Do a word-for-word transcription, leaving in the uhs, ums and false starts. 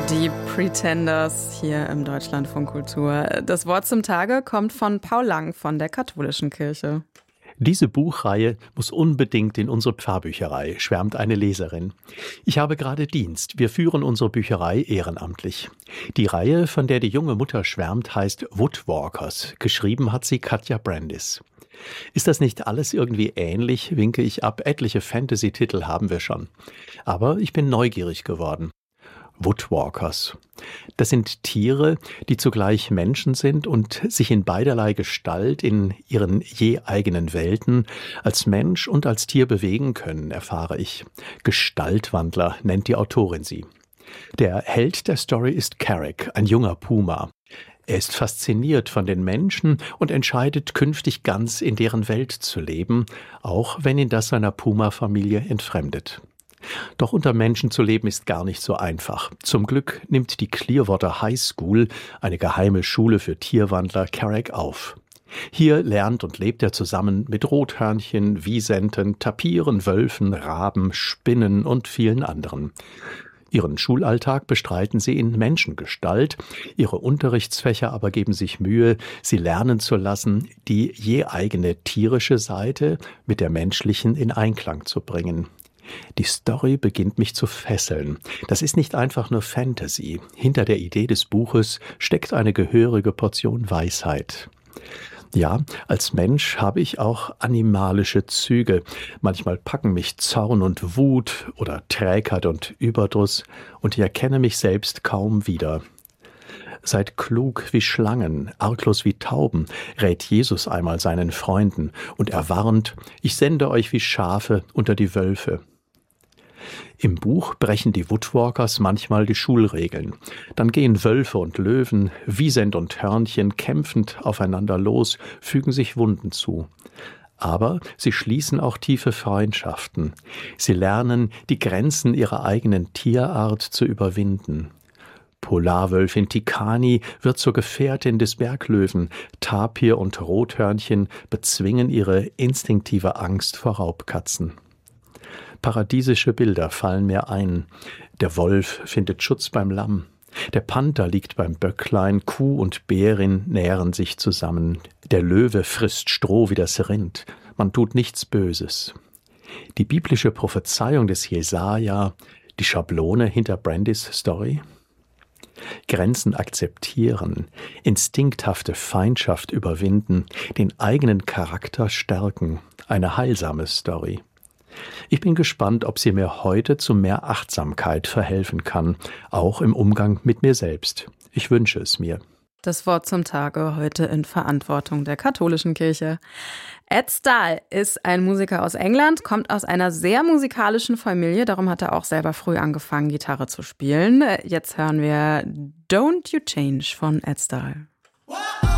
Die Pretenders hier im Deutschlandfunk Kultur. Das Wort zum Tage kommt von Paul Lang von der Katholischen Kirche. Diese Buchreihe muss unbedingt in unsere Pfarrbücherei, schwärmt eine Leserin. Ich habe gerade Dienst. Wir führen unsere Bücherei ehrenamtlich. Die Reihe, von der die junge Mutter schwärmt, heißt Woodwalkers. Geschrieben hat sie Katja Brandis. Ist das nicht alles irgendwie ähnlich, winke ich ab. Etliche Fantasy-Titel haben wir schon. Aber ich bin neugierig geworden. Woodwalkers. Das sind Tiere, die zugleich Menschen sind und sich in beiderlei Gestalt in ihren je eigenen Welten als Mensch und als Tier bewegen können, erfahre ich. Gestaltwandler nennt die Autorin sie. Der Held der Story ist Carrick, ein junger Puma. Er ist fasziniert von den Menschen und entscheidet, künftig ganz in deren Welt zu leben, auch wenn ihn das seiner Puma-Familie entfremdet. Doch unter Menschen zu leben ist gar nicht so einfach. Zum Glück nimmt die Clearwater High School, eine geheime Schule für Tierwandler, Carrick auf. Hier lernt und lebt er zusammen mit Rothörnchen, Wisenten, Tapiren, Wölfen, Raben, Spinnen und vielen anderen. Ihren Schulalltag bestreiten sie in Menschengestalt, ihre Unterrichtsfächer aber geben sich Mühe, sie lernen zu lassen, die je eigene tierische Seite mit der menschlichen in Einklang zu bringen. Die Story beginnt mich zu fesseln. Das ist nicht einfach nur Fantasy. Hinter der Idee des Buches steckt eine gehörige Portion Weisheit. Ja, als Mensch habe ich auch animalische Züge. Manchmal packen mich Zorn und Wut oder Trägheit und Überdruss und ich erkenne mich selbst kaum wieder. Seid klug wie Schlangen, arglos wie Tauben, rät Jesus einmal seinen Freunden und er warnt, ich sende euch wie Schafe unter die Wölfe. Im Buch brechen die Woodwalkers manchmal die Schulregeln. Dann gehen Wölfe und Löwen, Wisent und Hörnchen kämpfend aufeinander los, fügen sich Wunden zu. Aber sie schließen auch tiefe Freundschaften. Sie lernen, die Grenzen ihrer eigenen Tierart zu überwinden. Polarwölfin Tikani wird zur Gefährtin des Berglöwen. Tapir und Rothörnchen bezwingen ihre instinktive Angst vor Raubkatzen. Paradiesische Bilder fallen mir ein. Der Wolf findet Schutz beim Lamm. Der Panther liegt beim Böcklein, Kuh und Bärin nähren sich zusammen. Der Löwe frisst Stroh wie das Rind. Man tut nichts Böses. Die biblische Prophezeiung des Jesaja, die Schablone hinter Brandis Story? Grenzen akzeptieren, instinkthafte Feindschaft überwinden, den eigenen Charakter stärken. Eine heilsame Story. Ich bin gespannt, ob sie mir heute zu mehr Achtsamkeit verhelfen kann, auch im Umgang mit mir selbst. Ich wünsche es mir. Das Wort zum Tage heute in Verantwortung der Katholischen Kirche. Ed Stahl ist ein Musiker aus England, kommt aus einer sehr musikalischen Familie, darum hat er auch selber früh angefangen, Gitarre zu spielen. Jetzt hören wir Don't You Change von Ed Stahl.